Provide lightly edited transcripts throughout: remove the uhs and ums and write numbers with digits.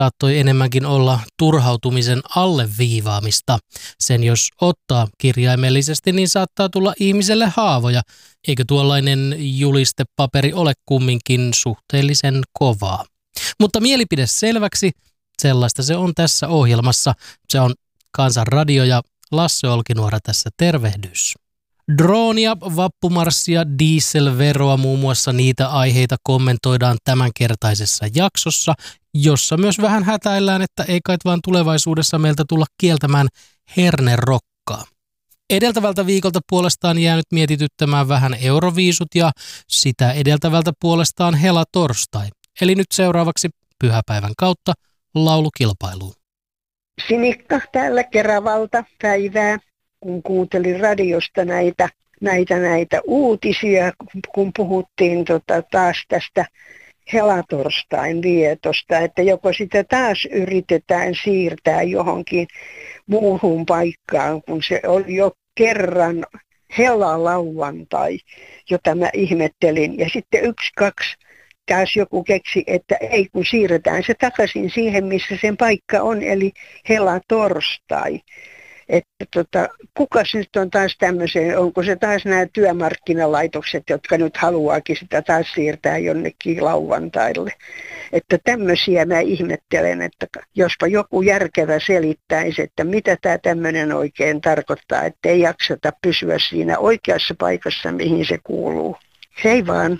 saattoi enemmänkin olla turhautumisen alleviivaamista. Sen jos ottaa kirjaimellisesti, niin saattaa tulla ihmiselle haavoja, eikö tuollainen julistepaperi ole kumminkin suhteellisen kovaa. Mutta mielipide selväksi, sellaista se on tässä ohjelmassa. Se on Kansanradio ja Lasse Olkinuora tässä tervehdys. Droonia, vappumarssia, dieselveroa, muun muassa niitä aiheita kommentoidaan tämänkertaisessa jaksossa, jossa myös vähän hätäillään, että ei kai vaan tulevaisuudessa meiltä tulla kieltämään hernerokkaa. Edeltävältä viikolta puolestaan jäänyt mietityttämään vähän Euroviisut ja sitä edeltävältä puolestaan helatorstai. Eli nyt seuraavaksi pyhäpäivän kautta laulukilpailuun. Sinikka täällä Keravalta päivää, kun kuuntelin radiosta näitä uutisia, kun puhuttiin taas tästä helatorstain vietosta, että joko sitä taas yritetään siirtää johonkin muuhun paikkaan, kun se oli jo kerran helalauantai, jota mä ihmettelin. Ja sitten 1-2 taas joku keksi, että ei, kun siirretään se takaisin siihen, missä sen paikka on, eli helatorstai. Että kukas nyt on taas tämmöiseen, onko se taas nämä työmarkkinalaitokset, jotka nyt haluaakin sitä taas siirtää jonnekin lauantaille. Että tämmöisiä mä ihmettelen, että jospa joku järkevä selittäisi, että mitä tämä tämmöinen oikein tarkoittaa, että ei jakseta pysyä siinä oikeassa paikassa, mihin se kuuluu. Hei vaan.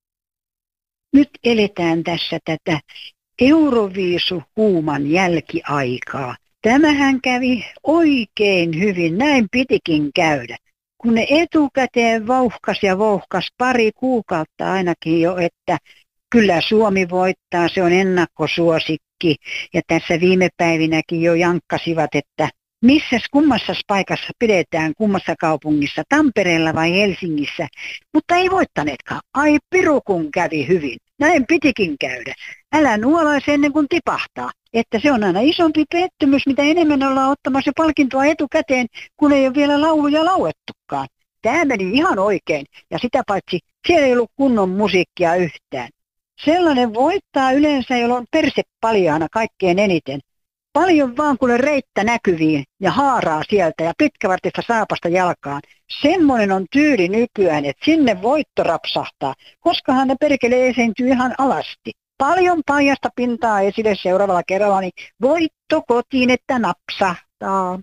Nyt eletään tässä tätä Euroviisu-huuman jälkiaikaa. Tämähän kävi oikein hyvin, näin pitikin käydä. Kun ne etukäteen vouhkas pari kuukautta ainakin jo, että kyllä Suomi voittaa, se on ennakkosuosikki. Ja tässä viime päivinäkin jo jankkasivat, että kummassa paikassa pidetään, kummassa kaupungissa, Tampereella vai Helsingissä. Mutta ei voittaneetkaan. Ai piru kun kävi hyvin. Näin pitikin käydä. Älä nuolaisi ennen kuin tipahtaa. Että se on aina isompi pettymys, mitä enemmän ollaan ottamassa palkintoa etukäteen, kun ei ole vielä lauluja lauettukaan. Tämä meni ihan oikein. Ja sitä paitsi siellä ei ollut kunnon musiikkia yhtään. Sellainen voittaa yleensä, jolla on perse paljaana kaikkein eniten. Paljon vaan kuule reittä näkyviin ja haaraa sieltä ja pitkävartista saapasta jalkaan. Semmoinen on tyyli nykyään, että sinne voitto rapsahtaa, koskahan ne perkele esiintyy ihan alasti. Paljon paljasta pintaa esille seuraavalla kerralla, niin voitto kotiin, että napsahtaa.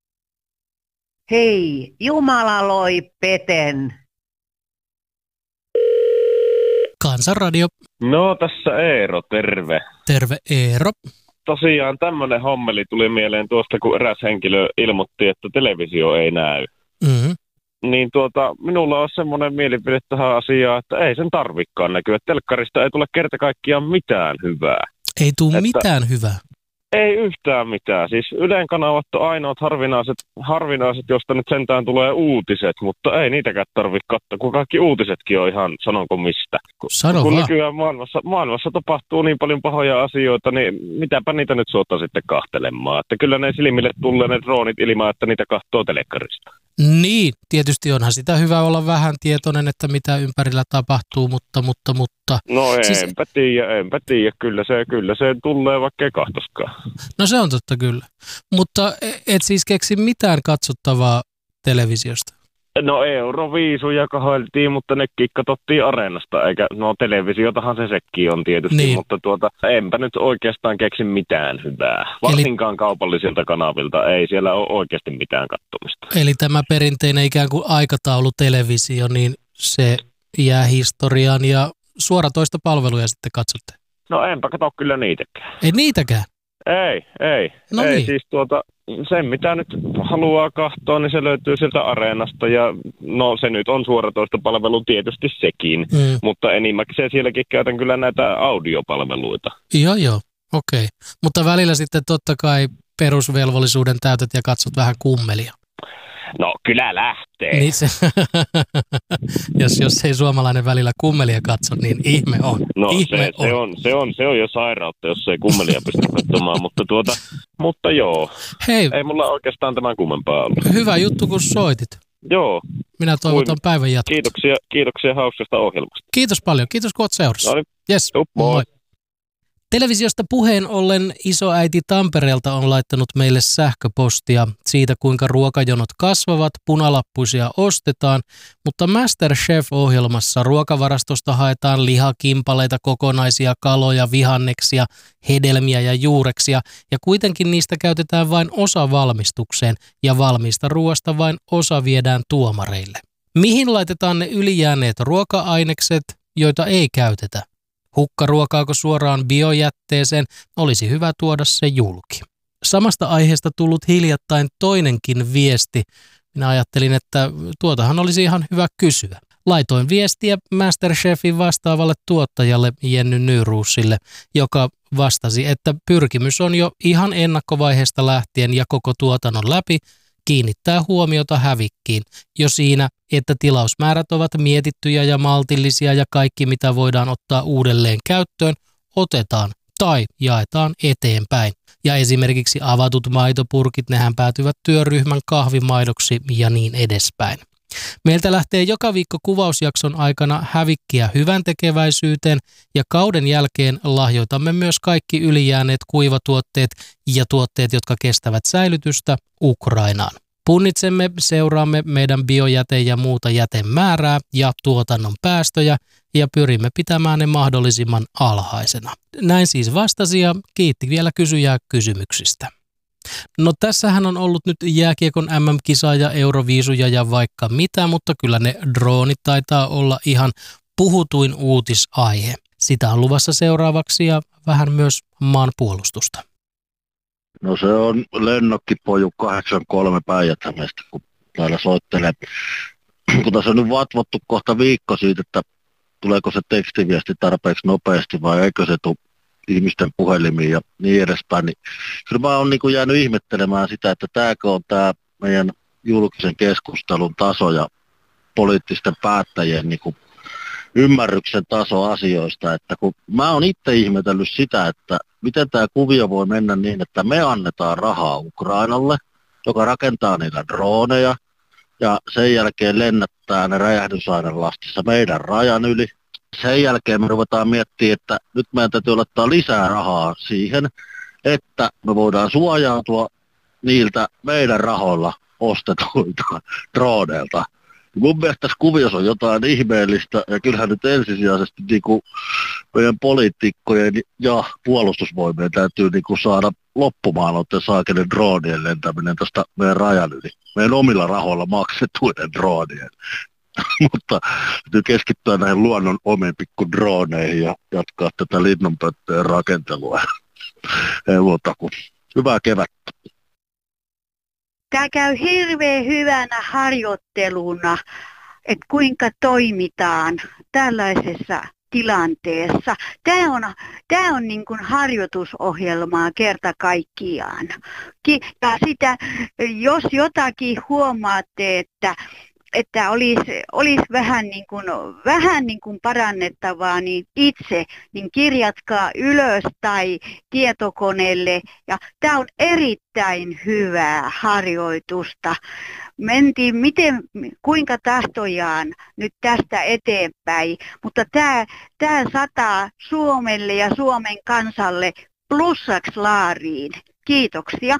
Hei, Jumala loi peten. Kansanradio. No tässä Eero, terve. Terve Eero. Tosiaan tämmöinen hommeli tuli mieleen tuosta, kun eräs henkilö ilmoitti, että televisio ei näy. Mm-hmm. Niin minulla on semmoinen mielipide tähän asiaan, että ei sen tarvikaan näkyä. Telkkarista ei tule kerta kaikkiaan mitään hyvää. Ei tule mitään hyvää. Ei yhtään mitään. Siis Ylen kanavat on ainoat harvinaiset, josta nyt sentään tulee uutiset, mutta ei niitäkään tarvitse katsoa, kun kaikki uutisetkin on ihan, sanonko mistä. Kun nykyään maailmassa tapahtuu niin paljon pahoja asioita, niin mitäpä niitä nyt suottaa sitten kahtelemaan. Että kyllä ne silmille tulee ne droonit ilman, että niitä kahtoo telekkarista. Niin, tietysti onhan sitä hyvä olla vähän tietoinen, että mitä ympärillä tapahtuu, mutta. No enpä tiedä, kyllä se tulee vaikka ei kahtoskaan. No se on totta kyllä, mutta et siis keksi mitään katsottavaa televisiosta? No Euroviisuja kahailtiin, mutta nekin katsottiin Areenasta, eikä, no televisiotahan se sekin on tietysti, niin. Mutta enpä nyt oikeastaan keksi mitään hyvää. Varsinkaan kaupallisilta kanavilta ei siellä ole oikeasti mitään katsomista. Eli tämä perinteinen ikään kuin aikataulutelevisio, niin se jää historiaan ja suoratoistopalveluja sitten katsotte? No enpä katso kyllä niitäkään. Ei niitäkään? Ei. No ei niin. Siis sen mitä nyt haluaa katsoa, niin se löytyy sieltä Areenasta ja no se nyt on suoratoistopalvelu tietysti sekin, mutta enimmäkseen sielläkin käytän kyllä näitä audiopalveluita. Joo, okei. Mutta välillä sitten totta kai perusvelvollisuuden täytät ja katsot vähän kummelia. No kyllä lähtee. Niin jos ei suomalainen välillä kummelia katso, niin ihme on. No se on jo sairautta, jos ei kummelia pysty katsomaan, mutta joo. Hei. Ei mulla oikeastaan tämän kummempaa ollut. Hyvä juttu, kun soitit. Joo. Minä toivotan päivän jatkoa. Kiitoksia hauskasta ohjelmasta. Kiitos paljon. Kiitos, kun olet seurassa. No niin. Yes. Moi. Televisiosta puheen ollen isoäiti Tampereelta on laittanut meille sähköpostia siitä, kuinka ruokajonot kasvavat, punalappuisia ostetaan, mutta MasterChef-ohjelmassa ruokavarastosta haetaan lihakimpaleita, kokonaisia kaloja, vihanneksia, hedelmiä ja juureksia, ja kuitenkin niistä käytetään vain osa valmistukseen, ja valmista ruoasta vain osa viedään tuomareille. Mihin laitetaan ne ylijääneet ruoka-ainekset, joita ei käytetä? Hukkaruokaako suoraan biojätteeseen, olisi hyvä tuoda se julki. Samasta aiheesta tullut hiljattain toinenkin viesti. Minä ajattelin, että tuotahan olisi ihan hyvä kysyä. Laitoin viestiä MasterChefin vastaavalle tuottajalle Jenny Nyruusille, joka vastasi, että pyrkimys on jo ihan ennakkovaiheesta lähtien ja koko tuotannon läpi kiinnittää huomiota hävikkiin jo siinä, että tilausmäärät ovat mietittyjä ja maltillisia ja kaikki mitä voidaan ottaa uudelleen käyttöön otetaan tai jaetaan eteenpäin. Ja esimerkiksi avatut maitopurkit, nehän päätyvät työryhmän kahvimaidoksi ja niin edespäin. Meiltä lähtee joka viikko kuvausjakson aikana hävikkiä hyväntekeväisyyteen ja kauden jälkeen lahjoitamme myös kaikki ylijääneet kuivatuotteet ja tuotteet, jotka kestävät säilytystä Ukrainaan. Punnitsemme, seuraamme meidän biojäte- ja muuta jätemäärää ja tuotannon päästöjä ja pyrimme pitämään ne mahdollisimman alhaisena. Näin siis vastasi ja kiitti vielä kysyjää kysymyksistä. No tässähän on ollut nyt jääkiekon MM-kisaa ja Euroviisuja ja vaikka mitä, mutta kyllä ne droonit taitaa olla ihan puhutuin uutisaihe. Sitä on luvassa seuraavaksi ja vähän myös maanpuolustusta. No se on lennokkipoju 83 Päijät-Hämeestä, kun täällä soittelee. Kun tässä on nyt vatvottu kohta viikko siitä, että tuleeko se tekstiviesti tarpeeksi nopeasti vai eikö se tule ihmisten puhelimiin ja niin edespäin, niin kyllä mä oon niin jäänyt ihmettelemään sitä, että tämäkö on tämä meidän julkisen keskustelun taso ja poliittisten päättäjien niin ymmärryksen taso asioista, että kun mä oon itse ihmetellyt sitä, että miten tämä kuvio voi mennä niin, että me annetaan rahaa Ukrainalle, joka rakentaa niitä droneja ja sen jälkeen lennättää ne räjähdysainelastissa meidän rajan yli. Sen jälkeen me ruvetaan miettimään, että nyt meidän täytyy laittaa lisää rahaa siihen, että me voidaan suojautua niiltä meidän rahoilla ostetuilta droneilta. Mun mielestä tässä kuviossa on jotain ihmeellistä, ja kyllähän nyt ensisijaisesti niin kuin meidän poliitikkojen ja puolustusvoimien täytyy niin kuin saada loppumaan noiden saakelen droonien lentäminen tästä meidän rajan yli. Meidän omilla rahoilla maksettuiden droonien. Mutta täytyy keskittyä näihin luonnon omiin pikku drooneihin ja jatkaa tätä linnunpöttöjen rakentelua. Ei muuta kuin hyvää kevättä. Tämä käy hirveän hyvänä harjoitteluna, että kuinka toimitaan tällaisessa tilanteessa. Tämä on niin kuin harjoitusohjelmaa kerta kaikkiaan. Ja sitä, jos jotakin huomaatte, että olisi vähän niin kuin parannettavaa, niin itse niin kirjatkaa ylös tai tietokoneelle. Ja tämä on erittäin hyvää harjoitusta. Mentiin kuinka tahtojaan nyt tästä eteenpäin, mutta tämä sataa Suomelle ja Suomen kansalle plussaksi laariin. Kiitoksia.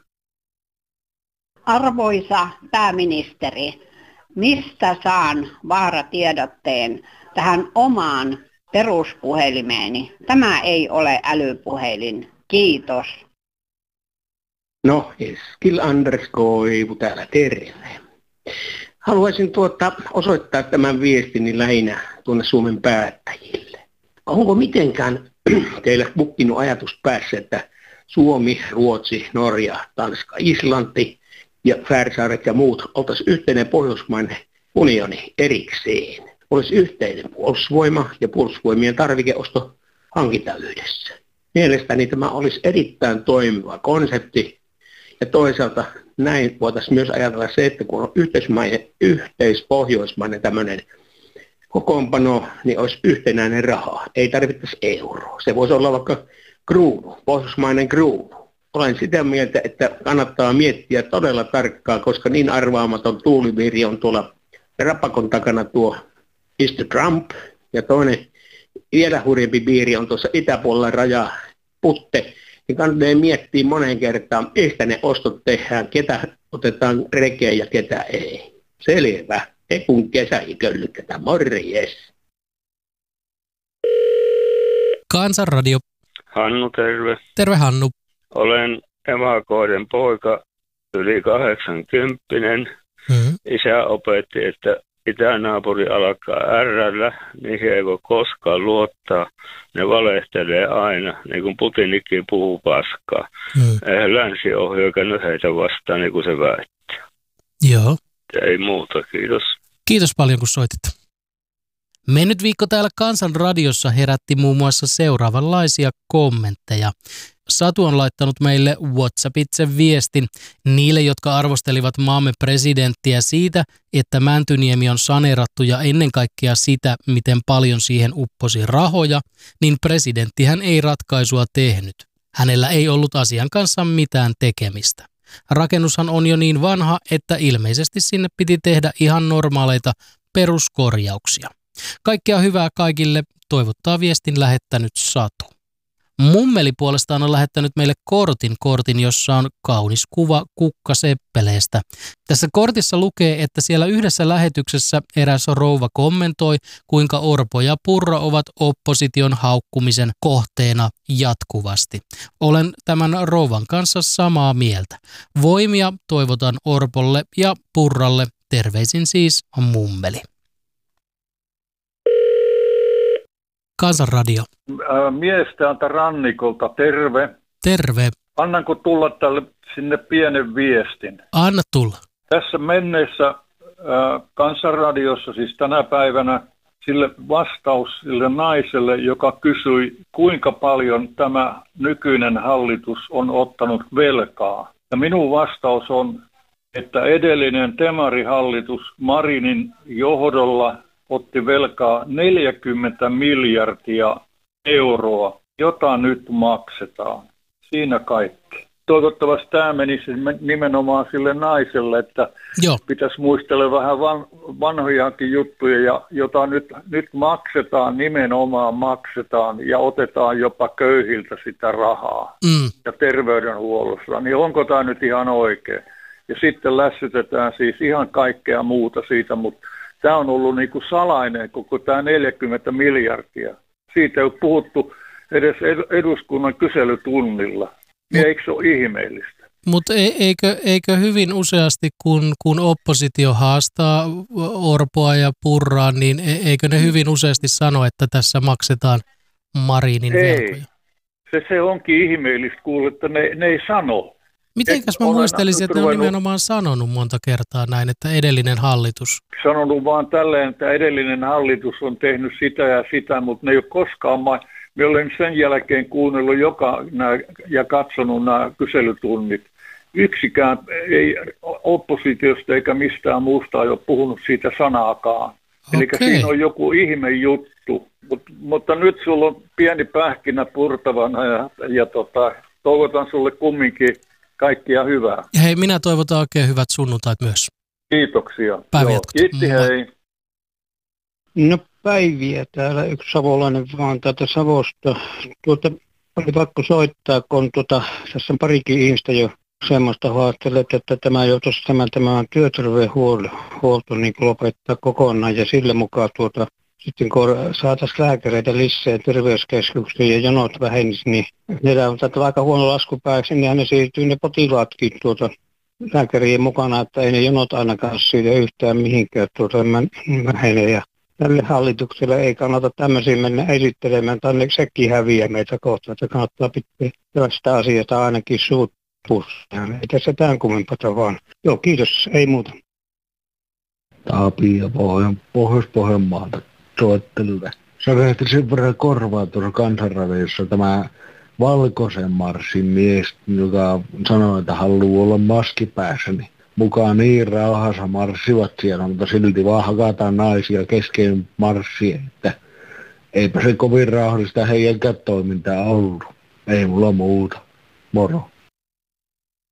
Arvoisa pääministeri. Mistä saan vaaratiedotteen tähän omaan peruspuhelimeeni? Tämä ei ole älypuhelin. Kiitos. No, Eskil Anders Koivu täällä terve. Haluaisin osoittaa tämän viestini lähinnä tuonne Suomen päättäjille. Onko mitenkään teillä bukkinut ajatus päässä, että Suomi, Ruotsi, Norja, Tanska, Islanti ja Färsaaret ja muut oltaisiin yhteinen pohjoismainen unioni erikseen. Olisi yhteinen puolustusvoima ja puolustusvoimien tarvikeosto hankita yhdessä. Mielestäni tämä olisi erittäin toimiva konsepti. Ja toisaalta näin voitaisiin myös ajatella se, että kun on yhteispohjoismainen tämmöinen kokoonpano, niin olisi yhtenäinen raha. Ei tarvittaisi euroa. Se voisi olla vaikka kruunu, pohjoismainen kruunu. Olen sitä mieltä, että kannattaa miettiä todella tarkkaan, koska niin arvaamaton tuuliviiri on tuolla rapakon takana tuo Mr. Trump. Ja toinen vielä hurjempi piiri on tuossa itäpuolella rajaa putte, niin kannattaa miettiä moneen kertaan, mistä ne ostot tehdään, ketä otetaan rekeen ja ketä ei. Selvä. Ei kun kesä iköllytetä. Morjes. Kansanradio. Hannu, terve. Terve Hannu. Olen evakoiden poika, yli 80. Isä opetti, että itänaapuri alkaa ärrällä, niin he ei voi koskaan luottaa. Ne valehtelee aina, niin kuin Putinikin puhuu paskaa. Eihän länsi ole hyökännyt heitä vastaan, niin kuin se väittää. Joo. Ei muuta, kiitos. Kiitos paljon, kun soitit. Mennyt viikko täällä Kansanradiossa herätti muun muassa seuraavanlaisia kommentteja. Satu on laittanut meille WhatsAppitse viestin niille, jotka arvostelivat maamme presidenttiä siitä, että Mäntyniemi on saneerattu ja ennen kaikkea sitä, miten paljon siihen upposi rahoja, niin presidenttihän ei ratkaisua tehnyt. Hänellä ei ollut asian kanssa mitään tekemistä. Rakennushan on jo niin vanha, että ilmeisesti sinne piti tehdä ihan normaaleita peruskorjauksia. Kaikkea hyvää kaikille, toivottaa viestin lähettänyt Satu. Mummeli puolestaan on lähettänyt meille kortin, jossa on kaunis kuva kukkaseppeleestä. Tässä kortissa lukee, että siellä yhdessä lähetyksessä eräs rouva kommentoi, kuinka Orpo ja Purra ovat opposition haukkumisen kohteena jatkuvasti. Olen tämän rouvan kanssa samaa mieltä. Voimia toivotan Orpolle ja Purralle. Terveisin siis Mummeli. Kansanradio. Mies täältä rannikolta, terve. Terve. Annanko tulla sinne pienen viestin? Anna tulla. Tässä menneessä Kansanradiossa, siis tänä päivänä, sille vastaus sille naiselle, joka kysyi, kuinka paljon tämä nykyinen hallitus on ottanut velkaa. Ja minun vastaus on, että edellinen demarihallitus Marinin johdolla otti velkaa 40 miljardia euroa, jota nyt maksetaan. Siinä kaikki. Toivottavasti tämä menisi nimenomaan sille naiselle, että pitäisi muistella vähän vanhojakin juttuja, jota nyt maksetaan, nimenomaan maksetaan ja otetaan jopa köyhiltä sitä rahaa ja terveydenhuollossa. Niin onko tämä nyt ihan oikein? Ja sitten lässytetään siis ihan kaikkea muuta siitä, mutta tämä on ollut niin kuin salainen koko tämä 40 miljardia. Siitä ei ole puhuttu edes eduskunnan kyselytunnilla. Eikö se ole ihmeellistä? Mutta eikö hyvin useasti, kun oppositio haastaa Orpoa ja Purraa, niin eikö ne hyvin useasti sano, että tässä maksetaan Marinin velkoja? Se onkin ihmeellistä kuulla, että ne ei sano. Mitenkäs mä muistelisin, että ne on nimenomaan sanonut monta kertaa näin, että edellinen hallitus? Sanonut vaan tälleen, että edellinen hallitus on tehnyt sitä ja sitä, mutta ne ei ole koskaan. Me olen sen jälkeen kuunnellut ja katsonut nämä kyselytunnit. Yksikään ei oppositiosta eikä mistään muusta ole puhunut siitä sanaakaan. Eli siinä on joku ihme juttu. Mutta nyt sulla on pieni pähkinä purtavana ja toivotan sulle kumminkin kaikkia hyvää. Hei, minä toivotan oikein hyvät sunnuntait myös. Kiitoksia. Kiitti, hei. No päiviä täällä, yksi savolainen vaan täältä Savosta. Oli pakko soittaa, kun tässä on parikin ihmistä jo semmoista haastelet, että tämä joutuisi tämä työterveydenhuolto niin lopettaa kokonaan ja sille mukaan sitten kun saataisiin lääkäreitä lisää terveyskeskuksiin ja jonot vähenisi, niin ne on aika huono laskupääksi, niin ne siirtyy ne potilaatkin lääkärien mukana, että ei ne jonot ainakaan siitä yhtään mihinkään vähene. Ja tälle hallitukselle ei kannata tämmöisiä mennä esittelemään, tai sekin häviää meitä kohtaan, että kannattaa pitää tällaista asiaa ainakin suut pussaan. Ei tässä tämän kummempaa vaan. Joo, kiitos, ei muuta. Tapio Pohjois-Pohjanmaalta soittelulle. Sä vehti sen verran korvaa tuossa Kansanradiossa tämä valkoisen marssin mies, joka sanoi, että haluaa olla maski päässä, niin mukaan niin rauhassa marssivat siellä, mutta silti vaan hakataan naisia kesken marssien, että eipä se kovin rauhallista heidänkään toimintaa ollut. Ei mulla muuta. Moro.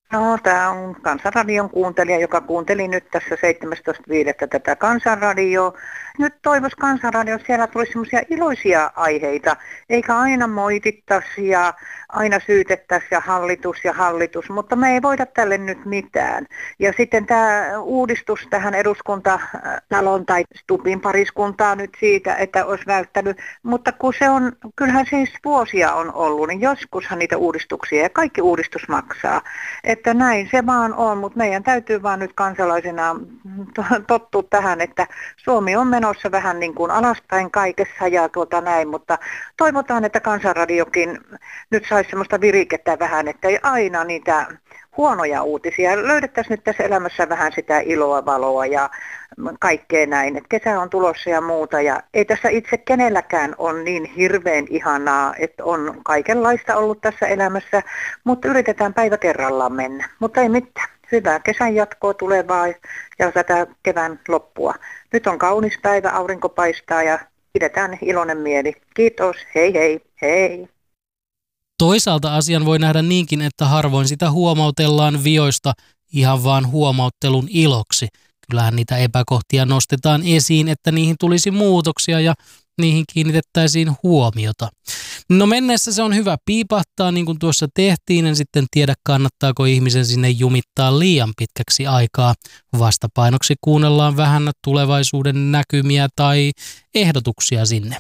No, tämä on Kansanradion kuuntelija, joka kuunteli nyt tässä 17.5. tätä Kansanradioa. Nyt toivoisi Kansanradiossa siellä tulisi semmoisia iloisia aiheita, eikä aina moitittaisi ja aina syytettäisi ja hallitus, mutta me ei voida tälle nyt mitään. Ja sitten tämä uudistus tähän eduskuntatalon tai Stubbin pariskuntaa nyt siitä, että olisi välttänyt, mutta kun se on, kyllähän siis vuosia on ollut, niin joskushan niitä uudistuksia ja kaikki uudistus maksaa. Että näin se vaan on, mutta meidän täytyy vaan nyt kansalaisena tottua tähän, että Suomi on menossa vähän niin kuin alaspäin kaikessa ja näin, mutta toivotaan, että Kansanradiokin nyt saisi semmoista virikettä vähän, että ei aina niitä huonoja uutisia. Löydettäisiin nyt tässä elämässä vähän sitä iloa, valoa ja kaikkea näin. Et kesä on tulossa ja muuta ja ei tässä itse kenelläkään ole niin hirveän ihanaa, että on kaikenlaista ollut tässä elämässä, mutta yritetään päivä kerrallaan mennä. Mutta ei mitään. Hyvää kesän jatkoa tulevaa ja tätä kevään loppua. Nyt on kaunis päivä, aurinko paistaa ja pidetään iloinen mieli. Kiitos, hei hei, hei. Toisaalta asian voi nähdä niinkin, että harvoin sitä huomautellaan vioista ihan vaan huomauttelun iloksi. Kyllähän niitä epäkohtia nostetaan esiin, että niihin tulisi muutoksia ja niihin kiinnitettäisiin huomiota. No menneessä se on hyvä piipahtaa, niin kuin tuossa tehtiin, en sitten tiedä kannattaako ihmisen sinne jumittaa liian pitkäksi aikaa. Vastapainoksi kuunnellaan vähän tulevaisuuden näkymiä tai ehdotuksia sinne.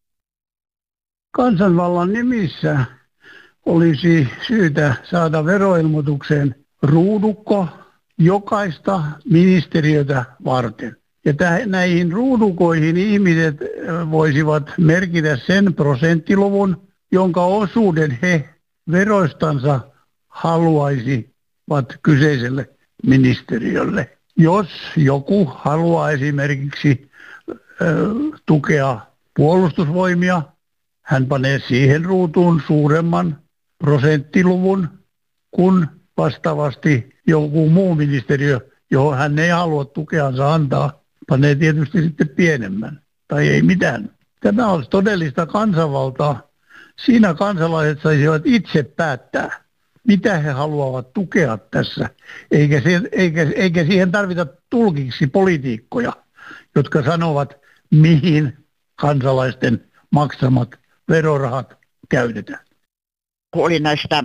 Kansanvallan nimissä olisi syytä saada veroilmoitukseen ruudukko jokaista ministeriötä varten. Ja näihin ruudukoihin ihmiset voisivat merkitä sen prosenttiluvun, jonka osuuden he veroistansa haluaisivat kyseiselle ministeriölle. Jos joku haluaa esimerkiksi tukea puolustusvoimia, hän panee siihen ruutuun suuremman prosenttiluvun kuin vastaavasti joku muu ministeriö, johon hän ei halua tukeansa antaa, panee tietysti sitten pienemmän tai ei mitään. Tämä olisi todellista kansanvaltaa. Siinä kansalaiset saisivat itse päättää, mitä he haluavat tukea tässä, eikä siihen tarvita tulkiksi poliitikkoja, jotka sanovat, mihin kansalaisten maksamat verorahat käytetään. Oli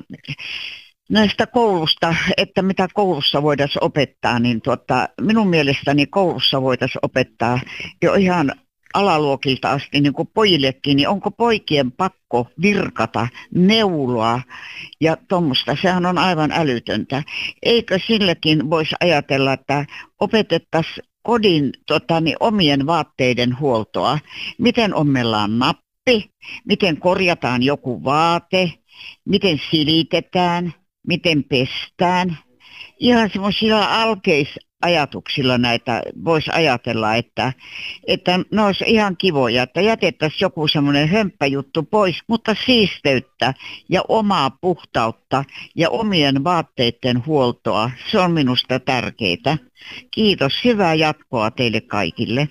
näistä koulusta, että mitä koulussa voitaisiin opettaa, niin minun mielestäni koulussa voitaisiin opettaa jo ihan alaluokilta asti niin kuin pojillekin, niin onko poikien pakko virkata, neuloa ja tuommoista, sehän on aivan älytöntä. Eikö silläkin voisi ajatella, että opetettaisiin kodin omien vaatteiden huoltoa, miten ommellaan nappi, miten korjataan joku vaate, miten silitetään, miten pestään. Ihan semmoisilla alkeisajatuksilla näitä voisi ajatella, että ne olisi ihan kivoja, että jätettäisiin joku semmoinen hömppäjuttu pois, mutta siisteyttä ja omaa puhtautta ja omien vaatteiden huoltoa, se on minusta tärkeää. Kiitos, hyvää jatkoa teille kaikille.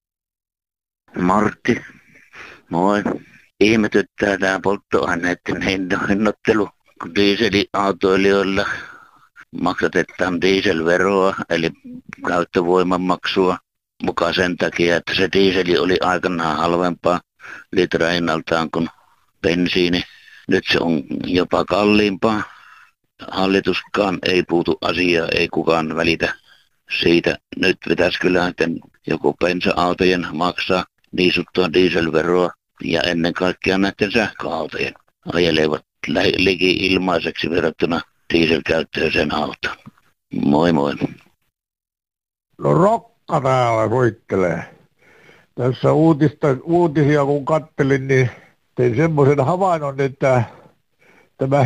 Martti, moi. Ihmetyttää tämä polttoaineiden hinnoittelu, kun dieselautoilijoilla maksatetaan dieselveroa, eli käyttövoiman maksua mukaan sen takia, että se dieseli oli aikanaan halvempaa litrahinnaltaan kuin bensiini. Nyt se on jopa kalliimpaa. Hallituskaan ei puutu asiaa, ei kukaan välitä siitä. Nyt pitäisi kyllä joku bensa-autojen maksaa niin sanottua dieselveroa ja ennen kaikkea näiden sähköautojen ajelevat liki ilmaiseksi verrattuna dieselkäyttöiseen autoon. Moi moi. No Rokka täällä soittelee. Tässä uutisia kun kattelin, niin tein semmoisen havainnon, että tämä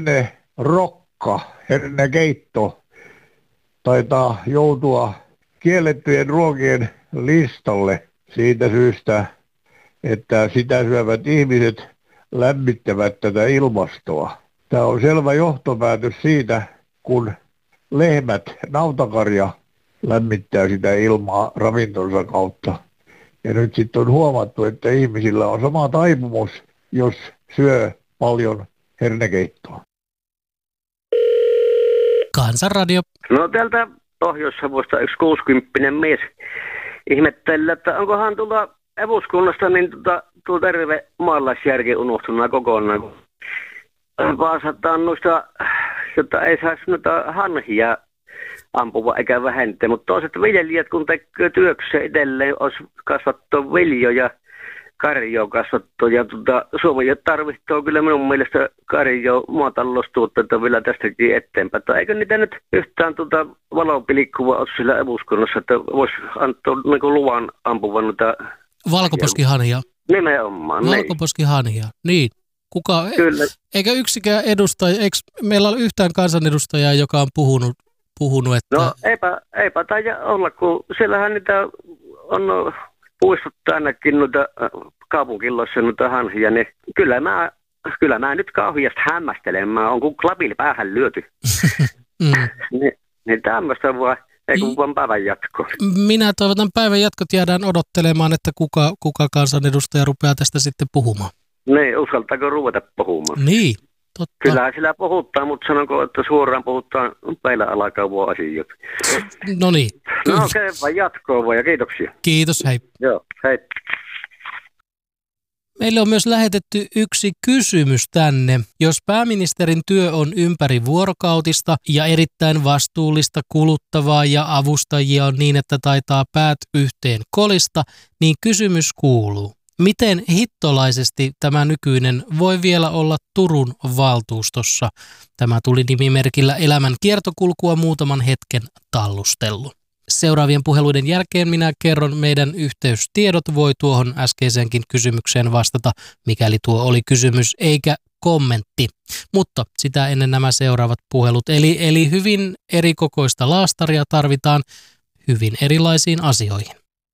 hernekeitto taitaa joutua kiellettyjen ruokien listalle siitä syystä, että sitä syövät ihmiset lämmittävät tätä ilmastoa. Tämä on selvä johtopäätös siitä, kun lehmät, nautakarja lämmittää sitä ilmaa ravintonsa kautta. Ja nyt sitten on huomattu, että ihmisillä on sama taipumus, jos syö paljon hernekeittoa. Kansanradio. No täältä Pohjois-Savosta yksi 60 mies ihmettelee, että onkohan tuolta eduskunnasta niin tuo terve maalaisjärki unohtunut kokonaan. Vaasataan noista, jotta ei saisi noita hanhia ampua eikä vähentää, mutta toiset viljelijät kun tekee työkseen itselleen, olisi kasvattua viljoja, karjoa kasvattua ja Suomi tarvitsee kyllä minun mielestä karjoa maataloustuotteita vielä tästäkin eteenpäin. Eikö niitä nyt yhtään valopilikkuvaa ole sillä eduskunnassa, että voisi antaa niin luvan ampua noita valkoposkihanhia. Nimenomaan. Valkoposkihanhia, niin. Kyllä. Eikö yksikään edustaja, eikö meillä ole yhtään kansanedustajaa, joka on puhunut että... No eipä taida olla, kun siellähän niitä on puistuttu ainakin noita kaupunkiloissa noita hanhia, niin kyllä mä nyt kauheasti hämmästelen, mä oon kuin klapilla päähän lyöty. niin tämmöistä vaan, ei kun vaan päivän jatkoa. Minä toivotan päivän jatkot, jäädään odottelemaan, että kuka kansanedustaja rupeaa tästä sitten puhumaan. Niin, uskaltaako ruveta puhumaan? Niin, totta. Kyllähän sillä puhutaan, mutta sanonko, että suoraan puhutaan meillä alakavua asioita. No niin. No okei, vaan jatkoa vaan ja kiitoksia. Kiitos, hei. Joo, hei. Meille on myös lähetetty yksi kysymys tänne. Jos pääministerin työ on ympärivuorokautista ja erittäin vastuullista, kuluttavaa ja avustajia on niin, että taitaa päät yhteen kolista, niin kysymys kuuluu. Miten hittolaisesti tämä nykyinen voi vielä olla Turun valtuustossa? Tämä tuli nimimerkillä Elämän kiertokulkua muutaman hetken tallustellut. Seuraavien puheluiden jälkeen minä kerron meidän yhteystiedot. Voi tuohon äskeiseenkin kysymykseen vastata, mikäli tuo oli kysymys eikä kommentti. Mutta sitä ennen nämä seuraavat puhelut. Eli hyvin erikokoista laastaria tarvitaan hyvin erilaisiin asioihin.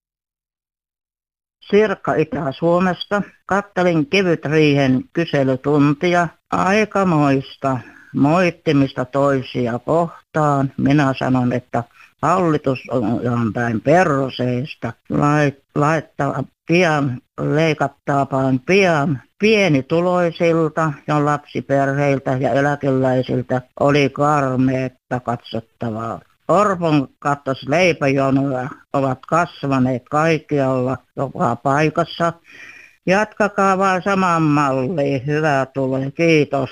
Sirkka Itä-Suomesta. Kattelin kevytriihen kyselytuntia. Aikamoista moittimista toisia kohtaan. Minä sanon, että hallitus on päin perseestä. Leikattaapaan pian pienituloisilta ja lapsiperheiltä ja eläkeläisiltä oli karmeetta katsottavaa. Orpon kattos leipäjonoja ovat kasvaneet kaikkialla, joka paikassa. Jatkakaa vaan saman malliin. Hyvää tulee. Kiitos.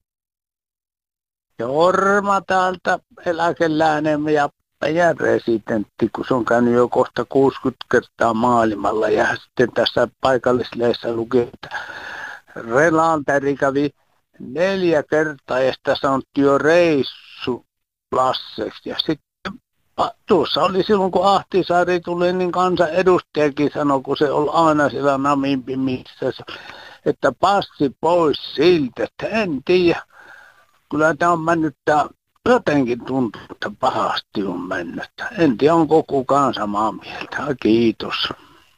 Jorma täältä eläkeläinen ja meidän residentti, kun se on käynyt jo kohta 60 kertaa maailmalla. Ja sitten tässä paikallislehdessä luki, että Relanteri kävi 4 kertaa ja sitä sanottiin jo reissu Lasseksi. Ja sitten tuossa oli silloin, kun Ahtisaari tuli, niin kansanedustajakin sanoi, kun se oli aina siellä Namimpimissä, että passi pois siltä, että en tiedä. Kyllä tämä on mennyt, jotenkin tuntuu, että pahasti on mennyt. En tiedä, onko kukaan samaa mieltä. Kiitos.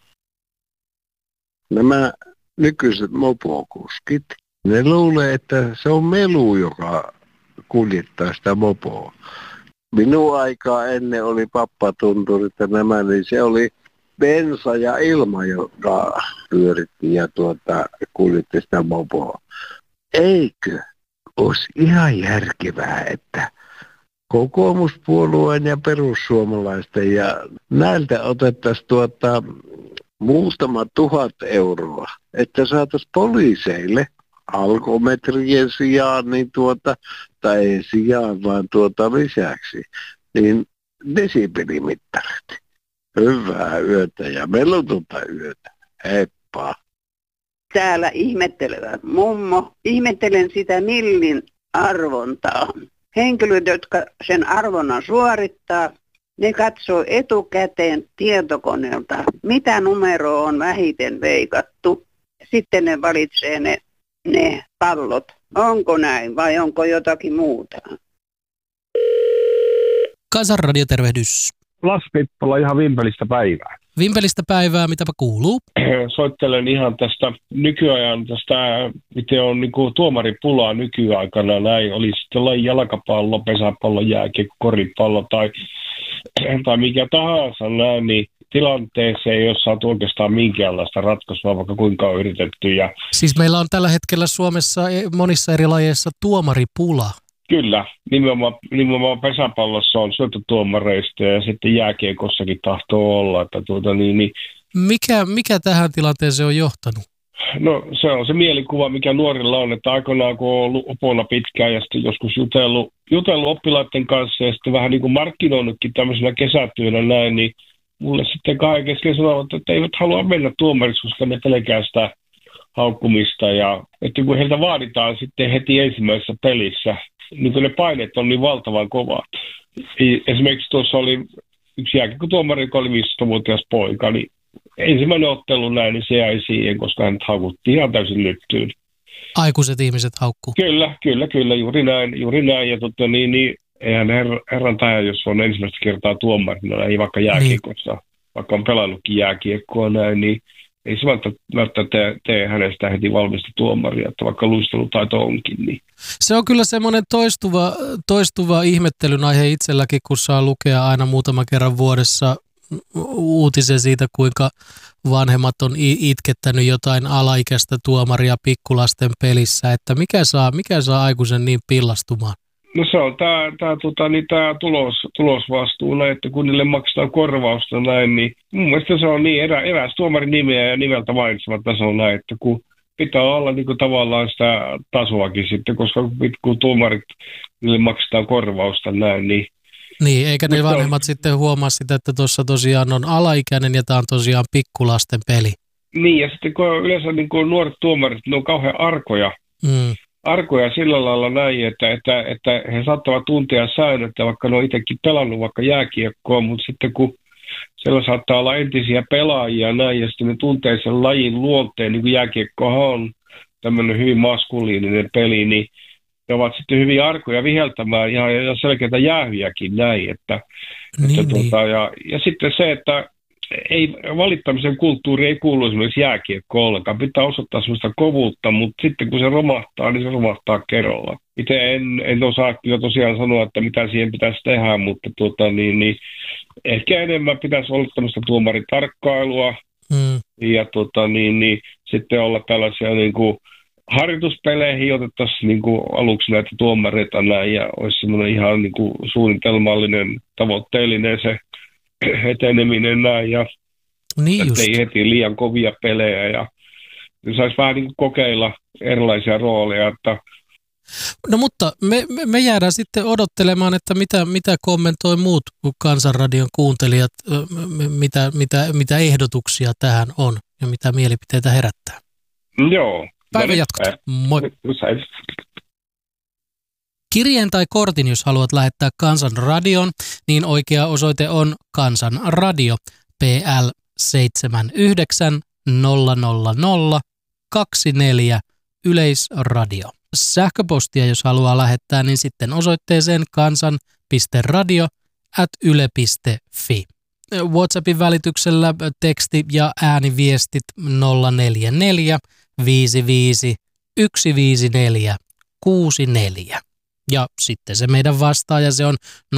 Nämä nykyiset mopokuskit, ne luulee, että se on melu, joka kuljettaa sitä mopoa. Minun aikaa ennen oli pappatunturit ja nämä, niin se oli bensa ja ilma, joka pyöritti ja kuljetti sitä mopoa. Eikö olisi ihan järkevää, että kokoomuspuolueen ja perussuomalaisten ja näiltä otettaisiin muutama 1000 euroa, että saataisiin poliiseille alkometrien sijaan, niin tai ei sijaan, vaan lisäksi, niin desibelimittarit. Hyvää yötä ja melutonta yötä. Heippa. Täällä ihmettelevät mummo. Ihmettelen sitä millin arvontaa. Henkilöt, jotka sen arvonnan suorittaa, ne katsoo etukäteen tietokoneelta, mitä numeroa on vähiten veikattu. Sitten ne valitsee ne pallot. Onko näin vai onko jotakin muuta? Kansanradio, tervehdys. Laspippola, ihan vimpelistä päivää. Vimpelistä päivää, mitäpä kuuluu? Soittelen ihan tästä nykyajan, miten on niinku tuomaripulaa nykyaikana. Näin oli sitten jalkapallo, pesäpallo, jääkiekko, koripallo tai mikä tahansa näin, niin tilanteeseen ei ole saatu oikeastaan minkäänlaista ratkaisua, vaikka kuinka on yritetty. Siis meillä on tällä hetkellä Suomessa monissa eri lajeissa tuomaripula. Kyllä, nimenomaan pesäpallossa on syöttötuomareista ja sitten jääkiekossakin tahtoo olla. Että Mikä tähän tilanteeseen on johtanut? No se on se mielikuva, mikä nuorilla on, että aikoinaan kun on ollut opona pitkään ja sitten joskus jutellut oppilaiden kanssa ja sitten vähän niin kuin markkinoinutkin tämmöisenä kesätyönä näin, niin mulle sitten kahden kesken sanovat, että eivät halua mennä tuomariksi, koska ne pelkää sitä haukkumista ja että kun heiltä vaaditaan sitten heti ensimmäisessä pelissä, niin kun ne paineet on niin valtavan kovat. Esimerkiksi tuossa oli yksi jääkiekkotuomari, joka oli 15-vuotias poika, niin ensimmäinen ottelu näin, niin se jäi siihen, koska hänet haukuttiin ihan täysin lyttyyn. Aikuiset ihmiset haukkuu. Kyllä, juuri näin. Ja eihän herran taja, jos on ensimmäistä kertaa tuomarina, ei vaikka jääkiekossa, vaikka on pelannutkin jääkiekkoa näin, niin ei se välttämättä tee hänestä heti valmista tuomaria, että vaikka luistelutaito onkin. Niin. Se on kyllä semmoinen toistuva ihmettelyn aihe itselläkin, kun saa lukea aina muutama kerran vuodessa uutisen siitä, kuinka vanhemmat on itkettänyt jotain alaikäistä tuomaria pikkulasten pelissä, että mikä saa aikuisen niin pillastumaan? No se on tämä tulosvastuuna, että kun niille maksetaan korvausta näin, niin mun mielestä se on niin eräs tuomarin nimeä ja nimeltä mainitseva taso näin, että kun pitää olla niin kuin tavallaan sitä tasoakin sitten, koska kun tuomarit niille maksetaan korvausta näin, niin, eikä ne vanhemmat sitten huomaa sitä, että tuossa tosiaan on alaikäinen ja tämä on tosiaan pikkulasten peli. Niin, ja sitten kun yleensä niin kuin nuoret tuomarit, ne on kauhean arkoja sillä lailla näin, että he saattavat tuntea säännöt, vaikka ne on itsekin pelannut vaikka jääkiekkoa, mutta sitten kun siellä saattaa olla entisiä pelaajia näin, ja sitten ne tuntee sen lajin luonteen, niin kuin jääkiekkohan on tämmöinen hyvin maskuliininen peli, niin ne ovat sitten hyvin arkoja viheltämään ja selkeitä jäähyjäkin näin. Ja sitten se, että valittamisen kulttuuri ei kuulu esimerkiksi jääkiekkoon ollenkaan. Pitää osoittaa sellaista kovuutta, mutta sitten kun se romahtaa, niin se romahtaa kerralla. Itse en osaa kyllä tosiaan sanoa, että mitä siihen pitäisi tehdä, mutta ehkä enemmän pitäisi olla tämmöistä tuomaritarkkailua ja sitten olla tällaisia niin kuin harjoituspeleihin otettaisiin niin kuin aluksi näitä tuomareita näin ja olisi semmoinen ihan niin kuin suunnitelmallinen, tavoitteellinen se eteneminen näin ja ei heti liian kovia pelejä ja saisi vähän niin kuin kokeilla erilaisia rooleja. Että no mutta me jäädään sitten odottelemaan, että mitä kommentoi muut Kansanradion kuuntelijat, mitä ehdotuksia tähän on ja mitä mielipiteitä herättää. Joo. Päivän jatkot. Moi. Kirjeen tai kortin, jos haluat lähettää Kansanradioon, niin oikea osoite on Kansanradio PL 79 000 24 Yleisradio. Sähköpostia, jos haluaa lähettää, niin sitten osoitteeseen kansan.radio@yle.fi. WhatsAppin välityksellä teksti- ja ääniviestit 044 55 154 64. Ja sitten se meidän vastaaja, se on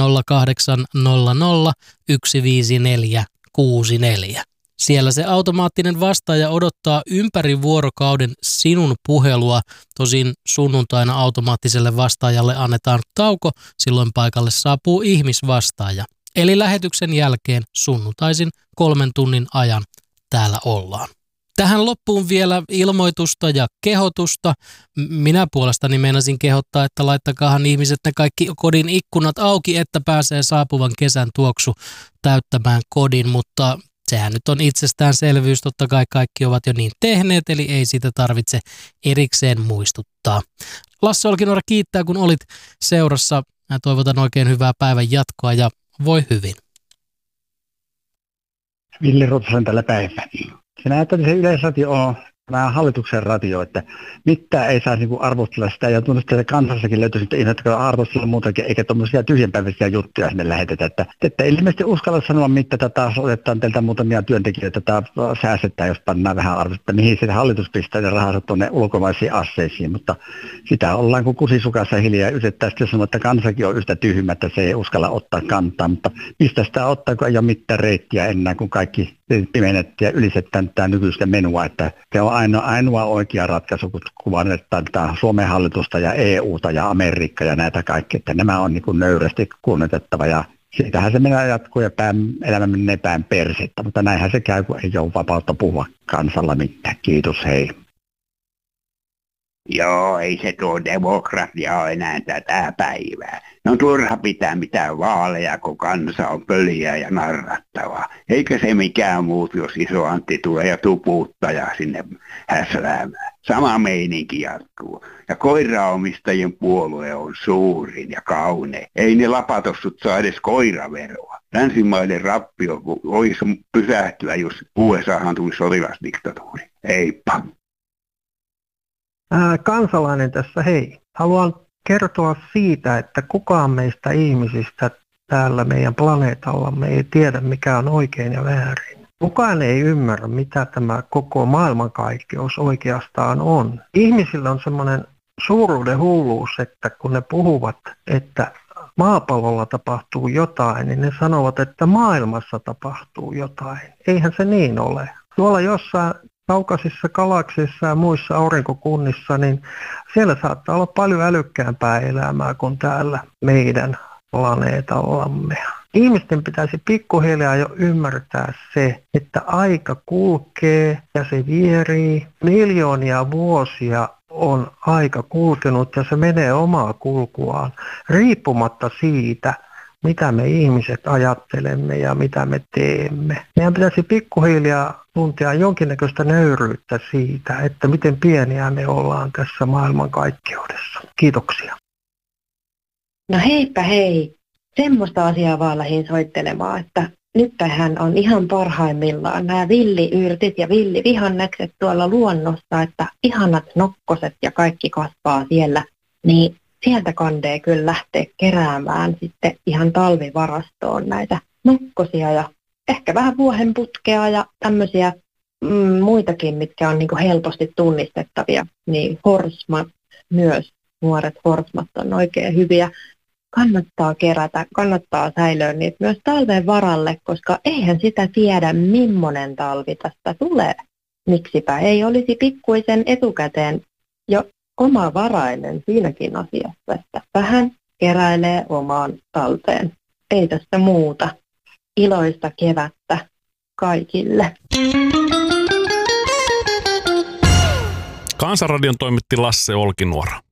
0800 154 64. Siellä se automaattinen vastaaja odottaa ympäri vuorokauden sinun puhelua. Tosin sunnuntaina automaattiselle vastaajalle annetaan tauko, silloin paikalle saapuu ihmisvastaaja. Eli lähetyksen jälkeen sunnuntaisin 3 tunnin ajan täällä ollaan. Tähän loppuun vielä ilmoitusta ja kehotusta. Minä puolestani meinasin kehottaa, että laittakaahan ihmiset ne kaikki kodin ikkunat auki, että pääsee saapuvan kesän tuoksu täyttämään kodin, mutta sehän nyt on itsestäänselvyys, totta kai kaikki ovat jo niin tehneet, eli ei siitä tarvitse erikseen muistuttaa. Lasse Olkinuora kiittää, kun olit seurassa. Mä toivotan oikein hyvää päivän jatkoa ja voi hyvin. Ville Rotosen tällä päivänä. Se näyttää, että se Yleisradio on tämä hallituksen radio, että mitään ei saisi niin arvostella sitä, ja tuntuu, että kansassakin löytyisi ihmiset, jotka arvostella muutakin, eikä tuommoisia tyhjänpäiväisiä juttuja sinne lähetetä. Että ilmeisesti uskalla sanoa, mitä taas otetaan teiltä muutamia työntekijöitä, säästetään, jos pannaan vähän arvostetta, mihin se hallitus pistää ne rahansa tuonne ulkomaisiin asseisiin, mutta sitä ollaan kuin kusisukassa hiljaa, ja yritetään sitten sanoa, että kansakin on yhtä tyhmä, että se ei uskalla ottaa kantaa, mutta mistä sitä ottaa, kun ei ole mitään reittiä enää, kun kaikki pimennettiin ja ylisetään tätä nykyistä menua, että se on ainoa oikea ratkaisu, kun kuvannetaan Suomen hallitusta ja EUta ja Amerikkaa ja näitä kaikkia, että nämä on niin kuin nöyrästi kunnioitettava ja siitähän se menee jatkuu ja elämä menee päin persettä, mutta näinhän se käy, kun ei ole vapautta puhua kansalla mitään. Kiitos, hei. Joo, ei se tuo demokratia ole enää tätä päivää. No turha pitää mitään vaaleja, kun kansa on pöliä ja narrattavaa. Eikä se mikään muut, jos iso Antti tulee ja tuputtaa sinne häsläämään. Sama meininki jatkuu. Ja koiraomistajien puolue on suurin ja kaunein. Ei ne lapatossut saa edes koiraveroa. Länsimaiden rappio voisi pysähtyä, jos USAhan tuli sotilasdiktatuuri. Heippa. Kansalainen tässä, hei. Haluan kertoa siitä, että kukaan meistä ihmisistä täällä meidän planeetallamme ei tiedä, mikä on oikein ja väärin. Kukaan ei ymmärrä, mitä tämä koko maailmankaikkeus oikeastaan on. Ihmisillä on semmoinen suuruuden hulluus, että kun ne puhuvat, että maapallolla tapahtuu jotain, niin ne sanovat, että maailmassa tapahtuu jotain. Eihän se niin ole. Tuolla jossain kaukaisissa galaksissa ja muissa aurinkokunnissa, niin siellä saattaa olla paljon älykkäämpää elämää kuin täällä meidän planeetallamme. Ihmisten pitäisi pikkuhiljaa jo ymmärtää se, että aika kulkee ja se vierii. Miljoonia vuosia on aika kulkenut ja se menee omaa kulkuaan, riippumatta siitä, mitä me ihmiset ajattelemme ja mitä me teemme. Meidän pitäisi pikkuhiljaa tuntea jonkinnäköistä nöyryyttä siitä, että miten pieniä me ollaan tässä maailmankaikkeudessa. Kiitoksia. No heipä hei. Semmoista asiaa vaan lähdin soittelemaan, että nyt tähän on ihan parhaimmillaan nämä villiyrtit ja villivihannekset tuolla luonnossa, että ihanat nokkoset ja kaikki kasvaa siellä, niin sieltä kandee kyllä lähteä keräämään sitten ihan talvivarastoon näitä nokkosia ja ehkä vähän vuohenputkea ja tämmöisiä muitakin, mitkä on niinku helposti tunnistettavia. Niin horsmat myös, nuoret horsmat on oikein hyviä. Kannattaa kerätä, kannattaa säilöä niitä myös talven varalle, koska eihän sitä tiedä, millainen talvi tästä tulee. Miksipä ei olisi pikkuisen etukäteen jo omavarainen siinäkin asiassa, että vähän keräilee omaan talteen. Ei tästä muuta. Iloista kevättä kaikille. Kansanradion toimitti Lasse Olkinuora.